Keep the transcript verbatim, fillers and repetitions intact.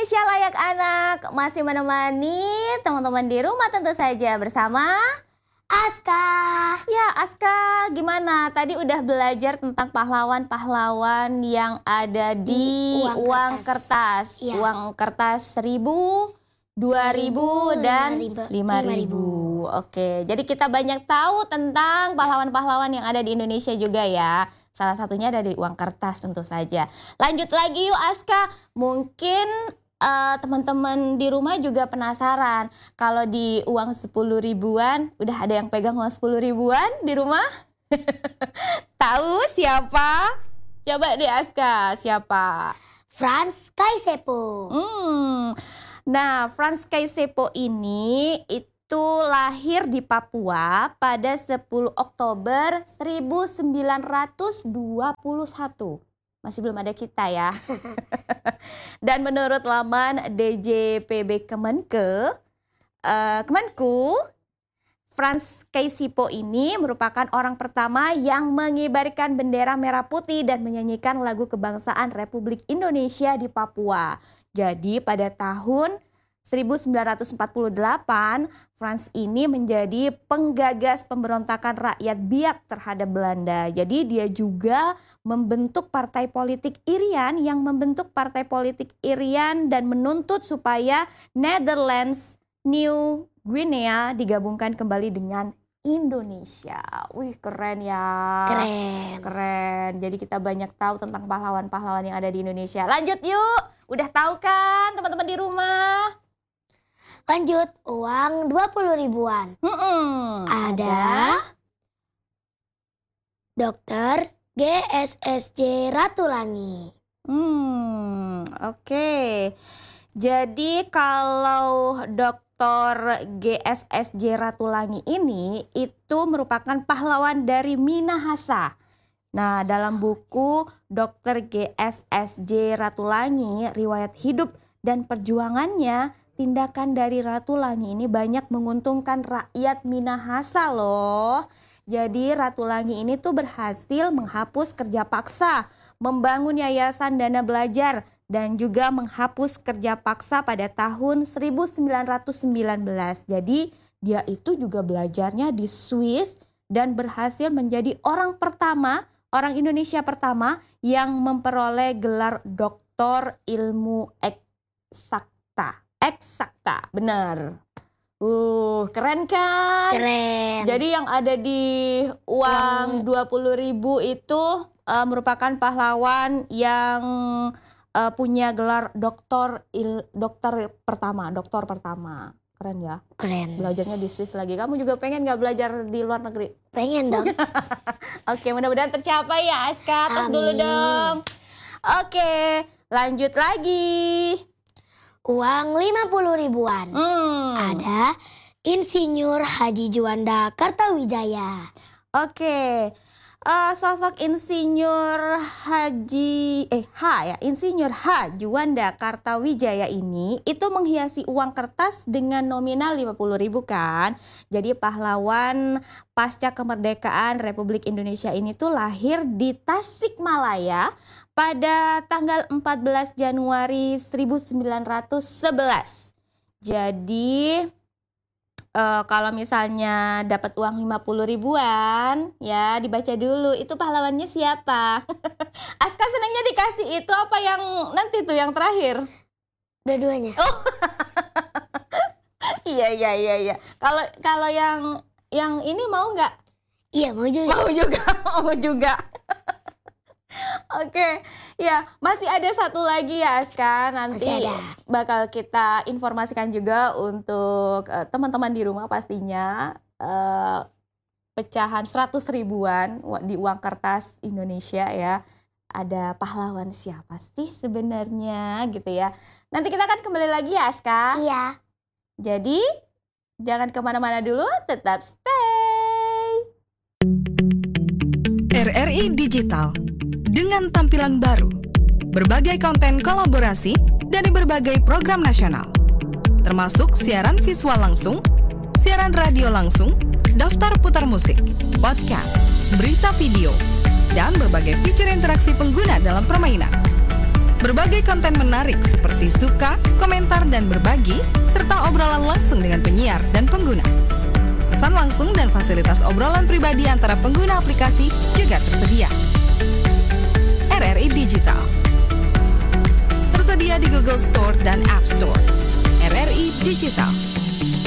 Indonesia Layak Anak masih menemani teman-teman di rumah tentu saja bersama Aska. Ya Aska, gimana? Tadi udah belajar tentang pahlawan-pahlawan yang ada di, Di uang uang kertas. kertas, Iya. Uang kertas seribu, dua ribu, dan lima ribu. Oke, jadi kita banyak tahu tentang pahlawan-pahlawan yang ada di Indonesia juga ya. Salah satunya ada di uang kertas tentu saja. Lanjut lagi yuk Aska. Mungkin uh, teman-teman di rumah juga penasaran. Kalau di uang sepuluh ribuan, udah ada yang pegang uang sepuluh ribuan di rumah? Tahu siapa? Coba deh Aska, siapa? Frans Kaisepo. Hmm. Nah, Frans Kaisepo ini itu lahir di Papua pada sepuluh Oktober seribu sembilan ratus dua puluh satu. Masih belum ada kita ya. Dan menurut laman D J P B Kemenke, uh, Kemenku, Frans Kaisepo ini merupakan orang pertama yang mengibarkan bendera merah putih dan menyanyikan lagu kebangsaan Republik Indonesia di Papua. Jadi pada tahun seribu sembilan ratus empat puluh delapan, Frans ini menjadi penggagas pemberontakan rakyat Biak terhadap Belanda. Jadi dia juga membentuk partai politik Irian yang membentuk partai politik Irian dan menuntut supaya Netherlands, New Guinea digabungkan kembali dengan Indonesia. Wih, keren ya. Keren. Keren. Jadi kita banyak tahu tentang pahlawan-pahlawan yang ada di Indonesia. Lanjut yuk. Udah tahu kan teman-teman di rumah? Lanjut, uang dua puluh ribuan. Hmm, Ada Dokter G S S J Ratulangi. Hmm, oke. Okay. Jadi kalau Doktor G S S J Ratulangi ini itu merupakan pahlawan dari Minahasa. Nah, dalam buku Dokter G S S J Ratulangi, riwayat hidup dan perjuangannya, tindakan dari Ratulangi ini banyak menguntungkan rakyat Minahasa loh. Jadi Ratulangi ini tuh berhasil menghapus kerja paksa, membangun yayasan dana belajar, dan juga menghapus kerja paksa pada tahun seribu sembilan ratus sembilan belas. Jadi dia itu juga belajarnya di Swiss dan berhasil menjadi orang pertama, orang Indonesia pertama yang memperoleh gelar doktor ilmu eksakta. Eksakta, benar. Uh, keren kan? Keren. Jadi yang ada di uang dua puluh ribu itu uh, merupakan pahlawan yang uh, punya gelar doktor il, dokter pertama, doktor pertama. Keren ya? Keren. Belajarnya di Swiss lagi. Kamu juga pengen gak belajar di luar negeri? Pengen dong. Oke, mudah-mudahan tercapai ya Aska. Terus dulu dong. Oke, lanjut lagi. Uang lima puluh ribuan. Hmm. Ada Insinyur Haji Juanda Kartawijaya. Oke, uh, sosok Insinyur Haji eh H ya, Insinyur H Juanda Kartawijaya ini itu menghiasi uang kertas dengan nominal lima puluh ribu kan. Jadi pahlawan pasca kemerdekaan Republik Indonesia ini tuh lahir di Tasikmalaya pada tanggal empat belas Januari seribu sembilan ratus sebelas. Jadi uh, kalau misalnya dapat uang lima puluh ribuan, ya dibaca dulu itu pahlawannya siapa. Aska senangnya dikasih itu apa yang nanti tuh yang terakhir? Dua-duanya. Oh. Iya iya iya iya. Kalau kalau yang yang ini mau nggak? Iya mau juga. Mau juga, mau juga. Oke, ya masih ada satu lagi ya Aska, nanti bakal kita informasikan juga untuk uh, teman-teman di rumah pastinya uh, pecahan seratus ribuan di uang kertas Indonesia ya. Ada pahlawan siapa sih sebenarnya gitu ya. Nanti kita akan kembali lagi ya Aska. Iya. Jadi jangan kemana-mana dulu, tetap stay. R R I Digital dengan tampilan baru, berbagai konten kolaborasi dari berbagai program nasional, termasuk siaran visual langsung, siaran radio langsung, daftar putar musik, podcast, berita video, dan berbagai fitur interaksi pengguna dalam permainan. Berbagai konten menarik seperti suka, komentar, dan berbagi, serta obrolan langsung dengan penyiar dan pengguna. Pesan langsung dan fasilitas obrolan pribadi antara pengguna aplikasi juga tersedia. R R I Digital tersedia di Google Store dan App Store. R R I Digital.